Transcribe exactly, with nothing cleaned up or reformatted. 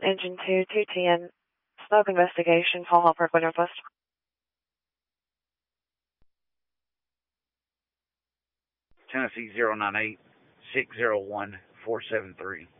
engine two, two ten. Smoke investigation, Fall Hall Parkway Northwest. Tennessee zero nine eight, six zero one, four seven three.